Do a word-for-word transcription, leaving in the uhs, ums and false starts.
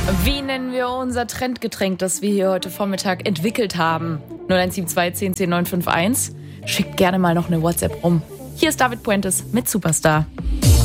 Wie nennen wir unser Trendgetränk, das wir hier heute Vormittag entwickelt haben? null eins sieben zwei zehn zehn neun fünf eins. Schickt gerne mal noch eine WhatsApp rum. Hier ist David Puentes mit Superstar.